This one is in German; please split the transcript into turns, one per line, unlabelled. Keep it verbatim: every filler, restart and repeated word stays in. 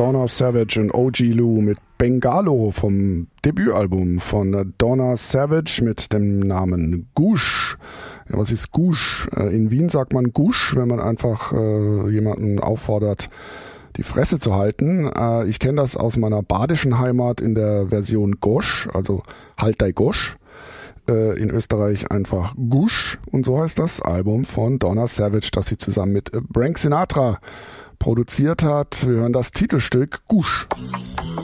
Donna Savage und O G Lou mit Bengalo vom Debütalbum von Donna Savage mit dem Namen Gush. Ja, was ist Gush? In Wien sagt man Gush, wenn man einfach äh, jemanden auffordert, die Fresse zu halten. Äh, ich kenne das aus meiner badischen Heimat in der Version Gosch, also Halt dei Gosch. Äh, in Österreich einfach Gush und so heißt das Album von Donna Savage, das sie zusammen mit Frank Sinatra produziert hat. Wir hören das Titelstück Gush.